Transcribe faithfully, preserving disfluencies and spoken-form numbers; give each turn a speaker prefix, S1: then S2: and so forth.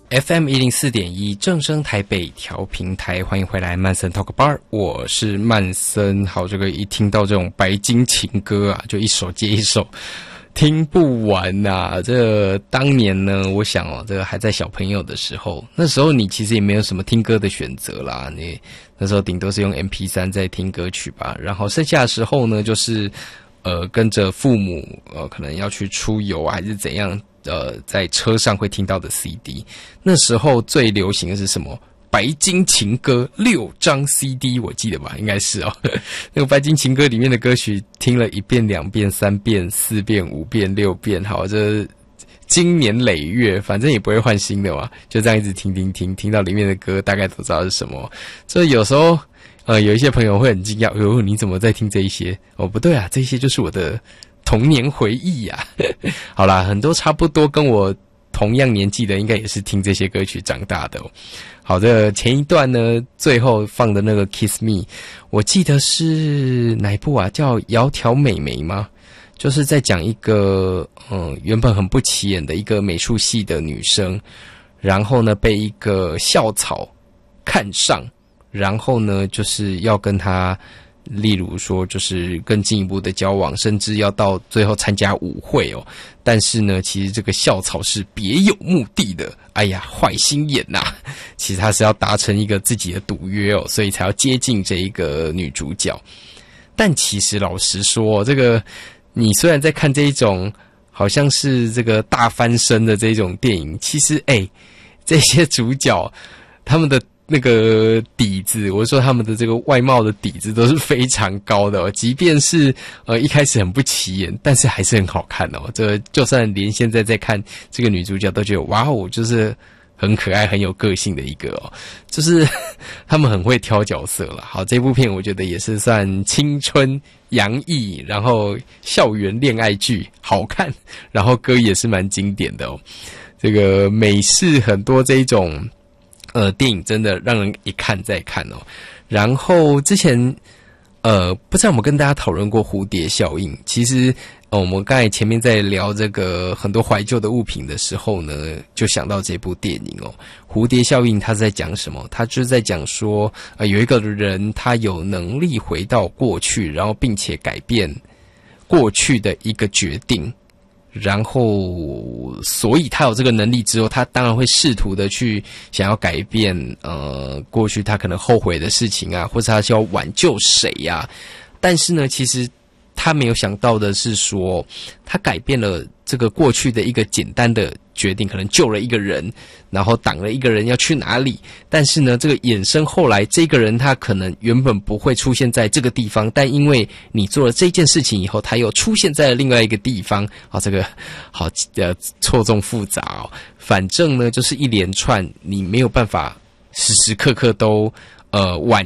S1: F M 一零四点一正声台北调频台，欢迎回来曼森 Talk Bar， 我是曼森。好，这个一听到这种白金情歌啊，就一首接一首，听不完呐、啊。这个当年呢，我想哦，这个还在小朋友的时候，那时候你其实也没有什么听歌的选择啦，你那时候顶多是用 M P 三 在听歌曲吧，然后剩下的时候呢，就是呃跟着父母呃可能要去出游还是怎样。呃，在车上会听到的 C D， 那时候最流行的是什么？白金情歌六张 C D， 我记得吧，应该是哦。那个白金情歌里面的歌曲，听了一遍、两遍、三遍、四遍、五遍、六遍，好，这经年累月，反正也不会换新的嘛，就这样一直听听听，听到里面的歌，大概都知道是什么。所以有时候，呃，有一些朋友会很惊讶，哟，你怎么在听这一些？哦，不对啊，这些就是我的童年回忆呀、啊。好啦，很多差不多跟我同样年纪的，应该也是听这些歌曲长大的哦。好的，前一段呢，最后放的那个 Kiss Me， 我记得是哪一部啊？叫《窈窕美眉》吗？就是在讲一个嗯，原本很不起眼的一个美术系的女生，然后呢被一个校草看上，然后呢就是要跟她。例如说，就是更进一步的交往，甚至要到最后参加舞会哦。但是呢，其实这个校草是别有目的的。哎呀，坏心眼呐、啊！其实他是要达成一个自己的赌约哦，所以才要接近这一个女主角。但其实老实说，这个你虽然在看这一种好像是这个大翻身的这种电影，其实哎，这些主角他们的。那个底子，我说他们的这个外貌的底子都是非常高的哦，即便是呃一开始很不起眼，但是还是很好看哦。这就算连现在在看这个女主角都觉得哇哦，就是很可爱、很有个性的一个哦，就是他们很会挑角色啦。好，这部片我觉得也是算青春洋溢，然后校园恋爱剧，好看，然后歌也是蛮经典的哦。这个美式很多这一种。呃，电影真的让人一看再看哦。然后之前，呃，不知道有没有跟大家讨论过蝴蝶效应？其实，呃，我们刚才前面在聊这个很多怀旧的物品的时候呢，就想到这部电影哦。蝴蝶效应，它是在讲什么？它就是在讲说，呃，有一个人他有能力回到过去，然后并且改变过去的一个决定。然后，所以他有这个能力之后，他当然会试图的去想要改变，呃，过去他可能后悔的事情啊，或者他需要挽救谁呀、啊？但是呢，其实他没有想到的是说，他改变了这个过去的一个简单的决定，可能救了一个人，然后挡了一个人要去哪里。但是呢，这个衍生后来这个人他可能原本不会出现在这个地方，但因为你做了这件事情以后，他又出现在了另外一个地方。啊，这个好呃错综复杂哦。反正呢，就是一连串你没有办法时时刻刻都呃挽